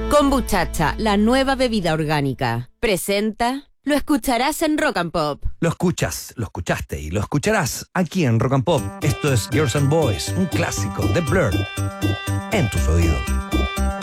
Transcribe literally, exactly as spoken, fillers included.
Kombuchacha, la nueva bebida orgánica. Presenta... Lo escucharás en Rock and Pop. Lo escuchas, lo escuchaste y lo escucharás aquí en Rock and Pop. Esto es Girls and Boys, un clásico de Blur en tus oídos.